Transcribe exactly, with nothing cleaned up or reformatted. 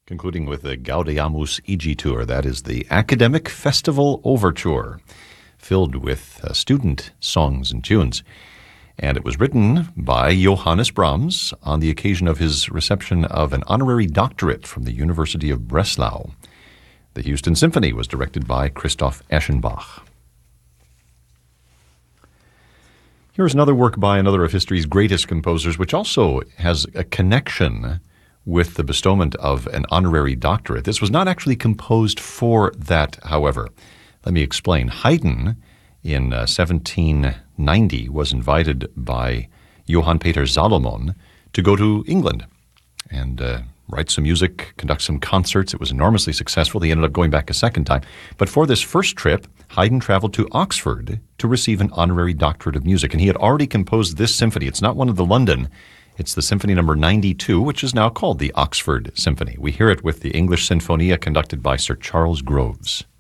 Concluding with the Gaudeamus Igitur, that is the Academic Festival Overture, filled with uh, student songs and tunes. And it was written by Johannes Brahms on the occasion of his reception of an honorary doctorate from the University of Breslau. The Houston Symphony was directed by Christoph Eschenbach. Here's another work by another of history's greatest composers, which also has a connection with the bestowment of an honorary doctorate. This was not actually composed for that, however. Let me explain. Haydn, in uh, seventeen ninety, was invited by Johann Peter Salomon to go to England and uh, write some music, conduct some concerts. It was enormously successful. He ended up going back a second time. But for this first trip, Haydn traveled to Oxford to receive an honorary doctorate of music. And he had already composed this symphony. It's not one of the London. It's the Symphony number ninety-two, which is now called the Oxford Symphony. We hear it with the English Sinfonia conducted by Sir Charles Groves.